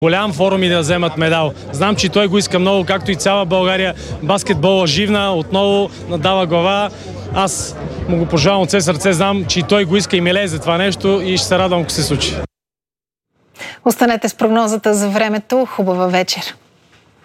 голям форум и да вземат медал. Знам, че той го иска много, както и цяла България. Баскетбола живна, отново надава глава. Аз му го пожелавам от все сърце, знам, че и той го иска и милее за това нещо и ще се радвам, ако се случи. Останете с прогнозата за времето. Хубава вечер!